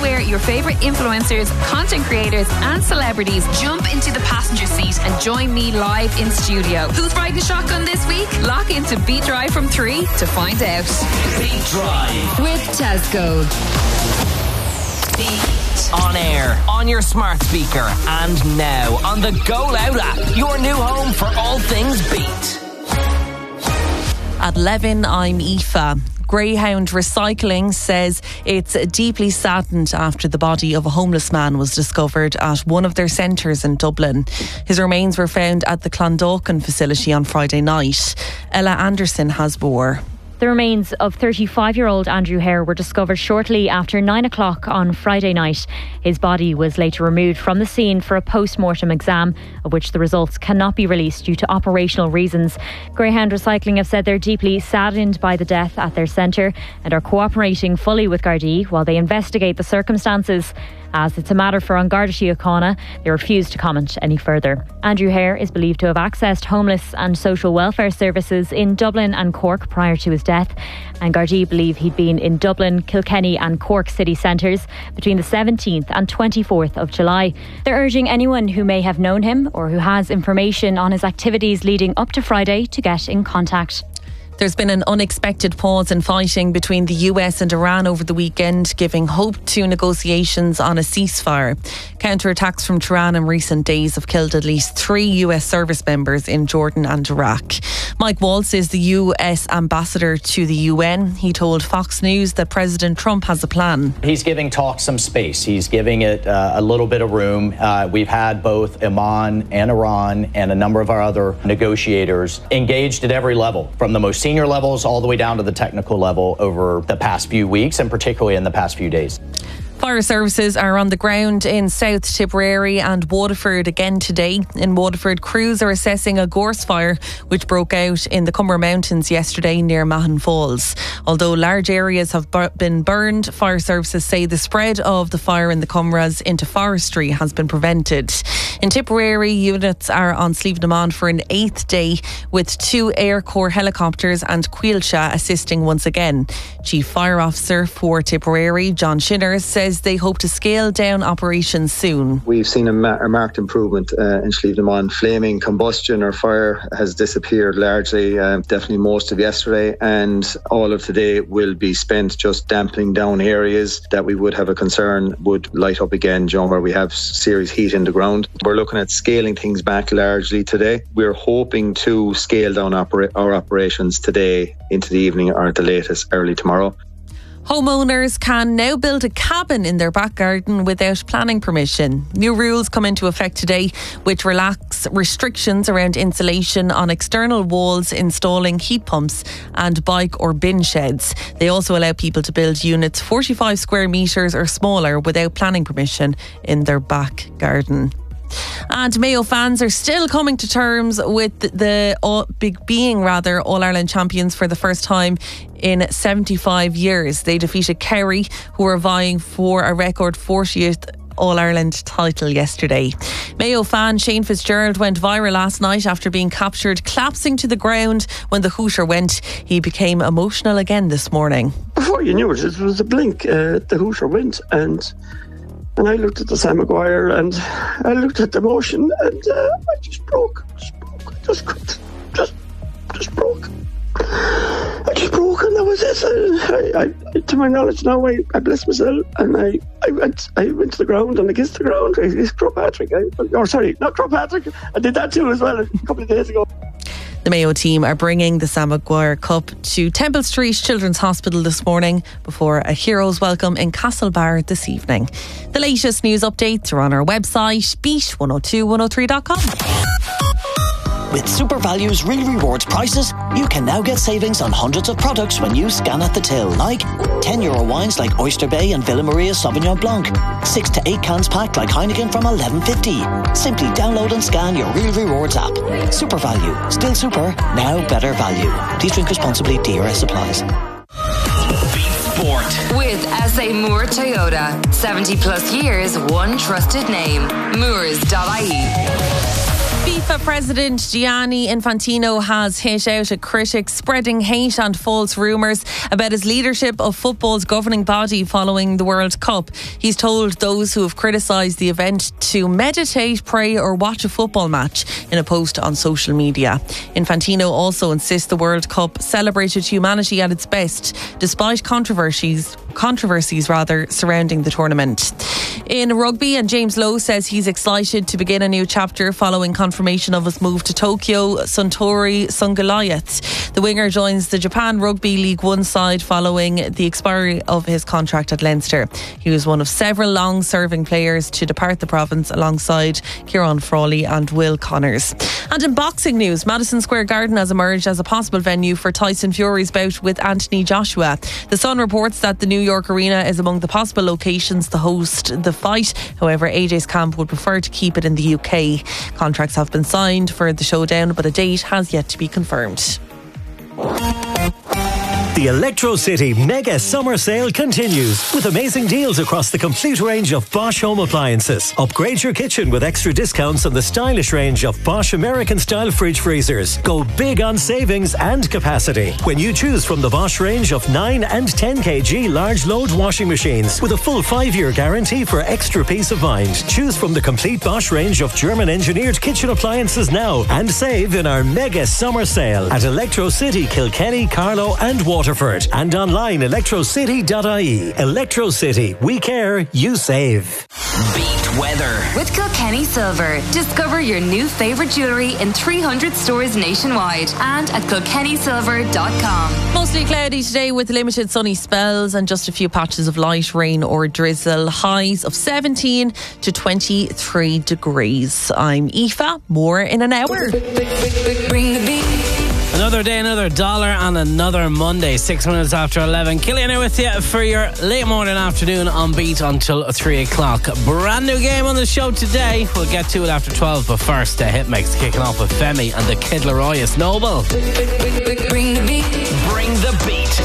where your favourite influencers, content creators and celebrities jump into the passenger seat and join me live in studio. Who's riding shotgun this week? Lock into Beat Drive from 3 to find out. Beat Drive with Tesco. Beat. On air, on your smart speaker, and now on the Go Loud app, your new home for all things Beat. At 11, I'm Aoife. Greyhound Recycling says it's deeply saddened after the body of a homeless man was discovered at one of their centres in Dublin. His remains were found at the Clondalkin facility on Friday night. Ella Anderson has more. The remains of 35-year-old Andrew Hare were discovered shortly after 9 o'clock on Friday night. His body was later removed from the scene for a post-mortem exam, of which the results cannot be released due to operational reasons. Greyhound Recycling have said they're deeply saddened by the death at their centre and are cooperating fully with Gardaí while they investigate the circumstances. As it's a matter for An Garda Síochána, they refuse to comment any further. Andrew Hare is believed to have accessed homeless and social welfare services in Dublin and Cork prior to his death. And Gardaí believe he'd been in Dublin, Kilkenny and Cork city centres between the 17th and 24th of July. They're urging anyone who may have known him or who has information on his activities leading up to Friday to get in contact. There's been an unexpected pause in fighting between the US and Iran over the weekend, giving hope to negotiations on a ceasefire. Counterattacks from Tehran in recent days have killed at least 3 US service members in Jordan and Iraq. Mike Waltz is the US ambassador to the UN. He told Fox News that President Trump has a plan. He's giving talks some space. He's giving it a little bit of room. We've had both Oman and Iran and a number of our other negotiators engaged at every level, from the most senior levels all the way down to the technical level over the past few weeks and particularly in the past few days. Fire services are on the ground in South Tipperary and Waterford again today. In Waterford, crews are assessing a gorse fire which broke out in the Cumber Mountains yesterday near Mahon Falls. Although large areas have been burned, fire services say the spread of the fire in the Cumras into forestry has been prevented. In Tipperary, units are on Slieve na Mon for an 8th day with 2 Air Corps helicopters and Cuilcha assisting once again. Chief Fire Officer for Tipperary, John Shinner, says they hope to scale down operations soon. We've seen a marked improvement in Slieve na Mon. Flaming combustion or fire has disappeared largely, definitely most of yesterday, and all of today will be spent just dampening down areas that we would have a concern would light up again, John, where we have serious heat in the ground. We're looking at scaling things back largely today. We're hoping to scale down our operations today into the evening or at the latest early tomorrow. Homeowners can now build a cabin in their back garden without planning permission. New rules come into effect today which relax restrictions around insulation on external walls, installing heat pumps and bike or bin sheds. They also allow people to build units 45 square metres or smaller without planning permission in their back garden. And Mayo fans are still coming to terms with being All-Ireland champions for the first time in 75 years. They defeated Kerry, who were vying for a record 40th All-Ireland title yesterday. Mayo fan Shane Fitzgerald went viral last night after being captured collapsing to the ground when the hooter went. He became emotional again this morning. Before you knew it, it was a blink. The hooter went and I looked at the Sam Maguire and I looked at the motion and I just broke. Just broke. I just broke and that was it. I to my knowledge now, I blessed myself and I went to the ground and I kissed the ground. I kissed Cropatrick. Not Cropatrick. I did that too as well a couple of days ago. The Mayo team are bringing the Sam Maguire Cup to Temple Street Children's Hospital this morning before a hero's welcome in Castlebar this evening. The latest news updates are on our website, beat102103.com. With Super Value's Real Rewards prices, you can now get savings on hundreds of products when you scan at the till, like €10 wines like Oyster Bay and Villa Maria Sauvignon Blanc, 6 to 8 cans packed like Heineken from $11.50. Simply download and scan your Real Rewards app. Super Value, still super, now better value. Please drink responsibly, DRS applies. Sport. With SA Moore Toyota. 70 plus years, one trusted name. Moores.ie. FIFA President Gianni Infantino has hit out at critics spreading hate and false rumours about his leadership of football's governing body following the World Cup. He's told those who have criticised the event to meditate, pray or watch a football match in a post on social media. Infantino also insists the World Cup celebrated humanity at its best, despite controversies surrounding the tournament. In rugby, and James Lowe says he's excited to begin a new chapter following confirmation of his move to Tokyo. Suntory Sungoliath, the winger, joins the Japan Rugby League One side following the expiry of his contract at Leinster. He was one of several long-serving players to depart the province alongside Kieran Frawley and Will Connors. And in boxing news, Madison Square Garden has emerged as a possible venue for Tyson Fury's bout with Anthony Joshua. The Sun reports that the New York Arena is among the possible locations to host the fight. However, AJ's camp would prefer to keep it in the UK. Contracts have been signed for the showdown, but a date has yet to be confirmed. The Electro City Mega Summer Sale continues with amazing deals across the complete range of Bosch home appliances. Upgrade your kitchen with extra discounts on the stylish range of Bosch American-style fridge freezers. Go big on savings and capacity when you choose from the Bosch range of 9 and 10 kg large load washing machines with a full 5-year guarantee for extra peace of mind. Choose from the complete Bosch range of German-engineered kitchen appliances now and save in our Mega Summer Sale at Electro City, Kilkenny, Carlow and Waterford, and online electrocity.ie. Electro City, we care, you save. Beat weather with Kilkenny Silver. Discover your new favourite jewellery in 300 stores nationwide and at kilkennysilver.com. Mostly cloudy today with limited sunny spells and just a few patches of light rain or drizzle. Highs of 17 to 23 degrees. I'm Aoife. More in an hour. Bring the beat. Another day, another dollar, and another Monday, 6 minutes after 11. Killian here with you for your late morning afternoon on Beat until 3 o'clock. Brand new game on the show today. We'll get to it after 12, but first, Hit Mix kicking off with Femi and the Kid Laroi. It's Noble. Bring the beat. Bring the beat.